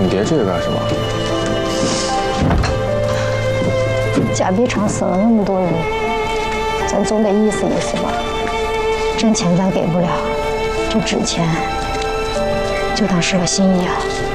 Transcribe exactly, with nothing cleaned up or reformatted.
你叠这个干什么？ 假币厂死了那么多人，咱总得意思意思吧。真钱咱给不了，这纸钱就当是个心意啊。